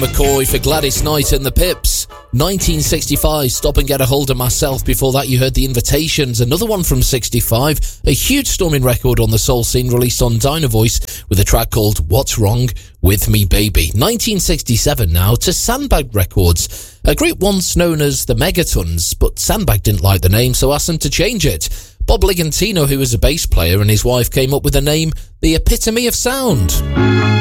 McCoy for Gladys Knight and the Pips. 1965, Stop and Get a Hold of Myself. Before that, you heard The Invitations. Another one from 65, a huge storming record on the soul scene, released on Dynavoice with a track called What's Wrong With Me Baby. 1967 now to Sandbag Records, a group once known as the Megatons, but Sandbag didn't like the name, so asked them to change it. Bob Ligantino, who was a bass player, and his wife came up with the name The Epitome of Sound.